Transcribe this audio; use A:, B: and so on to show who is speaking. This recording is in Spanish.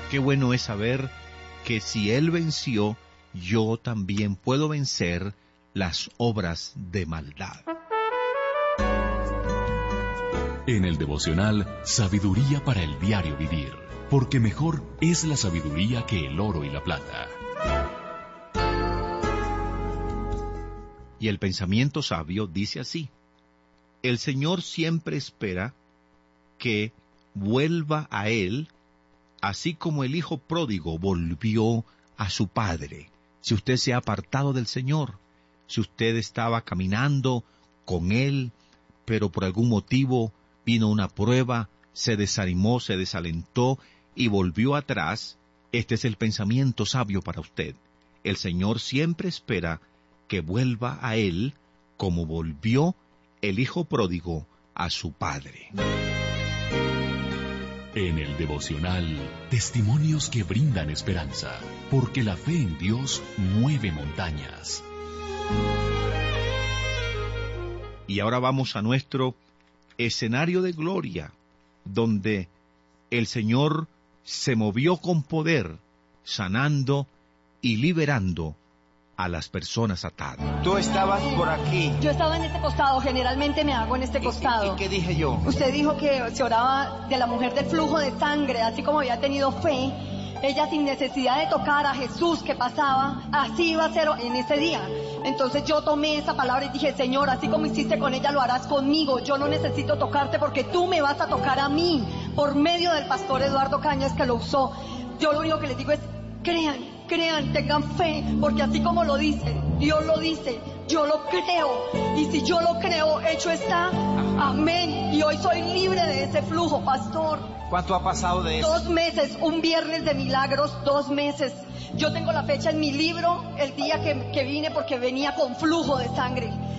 A: Qué bueno es saber que si Él venció, yo también puedo vencer las obras de maldad.
B: En el devocional, sabiduría para el diario vivir, porque mejor es la sabiduría que el oro y la plata.
A: Y el pensamiento sabio dice así: el Señor siempre espera que vuelva a Él, así como el hijo pródigo volvió a su padre. Si usted se ha apartado del Señor, si usted estaba caminando con Él, pero por algún motivo vino una prueba, se desanimó, se desalentó y volvió atrás, este es el pensamiento sabio para usted. El Señor siempre espera que vuelva a Él como volvió el hijo pródigo a su padre.
B: En el devocional, testimonios que brindan esperanza, porque la fe en Dios mueve montañas.
A: Y ahora vamos a nuestro escenario de gloria, donde el Señor se movió con poder, sanando y liberando a las personas atadas.
C: Tú estabas por aquí.
D: Yo estaba en este costado, generalmente me hago en este costado.
C: ¿Y qué dije yo?
D: Usted dijo que se oraba de la mujer del flujo de sangre, así como había tenido fe. Ella sin necesidad de tocar a Jesús que pasaba, así iba a ser en ese día. Entonces yo tomé esa palabra y dije: Señor, así como hiciste con ella, lo harás conmigo. Yo no necesito tocarte porque tú me vas a tocar a mí, por medio del pastor Eduardo Cañas, que lo usó. Yo lo único que les digo es: crean, tengan fe, porque así como lo dicen, Dios lo dice, yo lo creo, y si yo lo creo, hecho está. Amén. Y hoy soy libre de ese flujo, pastor.
C: ¿Cuánto ha pasado de eso?
D: 2 meses, un viernes de milagros, 2 meses. Yo tengo la fecha en mi libro, el día que vine, porque venía con flujo de sangre.